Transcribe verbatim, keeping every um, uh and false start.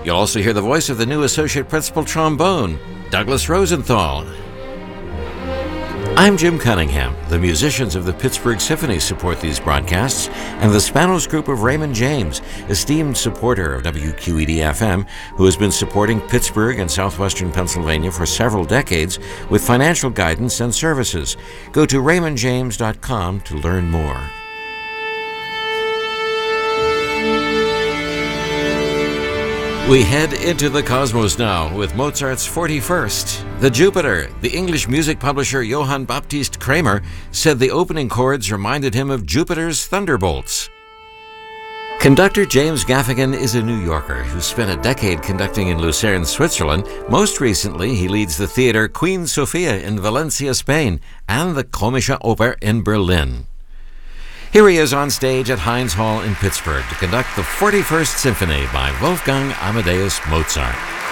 You'll also hear the voice of the new Associate Principal Trombone, Douglas Rosenthal. I'm Jim Cunningham. The musicians of the Pittsburgh Symphony support these broadcasts, and the Spanos Group of Raymond James, esteemed supporter of W Q E D F M, who has been supporting Pittsburgh and southwestern Pennsylvania for several decades with financial guidance and services. Go to raymond james dot com to learn more. We head into the cosmos now with Mozart's forty-first. The Jupiter. The English music publisher Johann Baptist Kramer said the opening chords reminded him of Jupiter's thunderbolts. Conductor James Gaffigan is a New Yorker who spent a decade conducting in Lucerne, Switzerland. Most recently, he leads the theater Queen Sofia in Valencia, Spain, and the Komische Oper in Berlin. Here he is on stage at Heinz Hall in Pittsburgh to conduct the forty-first Symphony by Wolfgang Amadeus Mozart.